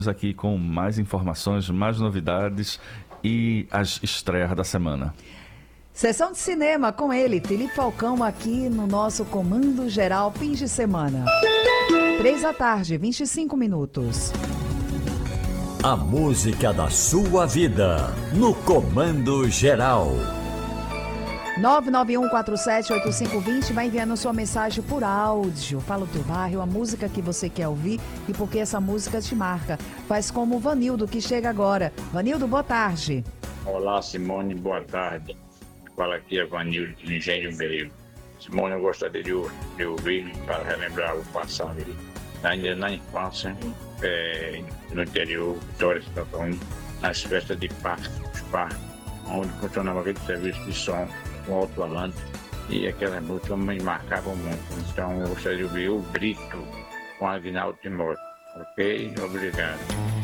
aqui com mais informações, mais novidades e as estreias da semana. Sessão de cinema com ele, Felipe Falcão, aqui no nosso Comando Geral, fim de semana. 15h, 25 minutos. A música da sua vida, no Comando Geral. 991478520, vai enviando sua mensagem por áudio. Fala o teu bairro, a música que você quer ouvir e por que essa música te marca. Faz como o Vanildo, que chega agora. Vanildo, boa tarde. Olá, Simone, boa tarde. Fala aqui é Vanildo, de Engenho Meio. Simone, eu gostaria de ouvir para relembrar o passado. Ainda na infância, no interior, Vitória, nas festas de parque, onde funcionava aquele serviço de som com alto-falante, e aquelas músicas me marcavam muito. Então eu gostaria de ouvir O Grito com Aguinaldo Timóteo. Ok? Obrigado.